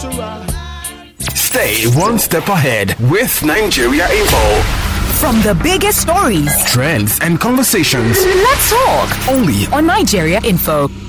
Stay one step ahead with Nigeria Info. From the biggest stories, Trends and conversations. let's talk Only on Nigeria Info.